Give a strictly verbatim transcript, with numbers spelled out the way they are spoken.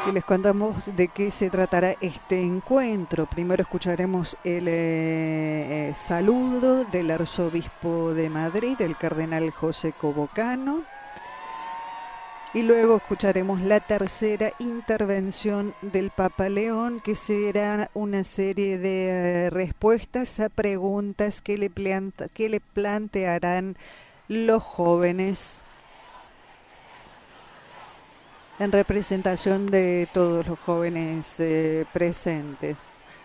Y les contamos de qué se tratará este encuentro. Primero escucharemos el eh, eh, saludo del arzobispo de Madrid, el cardenal José Cobocano. Y luego escucharemos la tercera intervención del Papa León, que será una serie de eh, respuestas a preguntas que le, planta, que le plantearán los jóvenes en representación de todos los jóvenes eh, presentes.